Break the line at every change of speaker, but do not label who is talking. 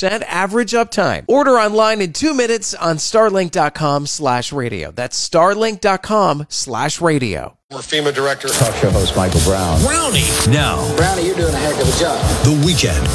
99% average uptime. Order online in 2 minutes on starlink.com/radio. That's starlink.com/radio.
Former FEMA director.
Talk show host Michael Brown.
Brownie. Now,
Brownie, you're doing a heck of a job.
The Weekend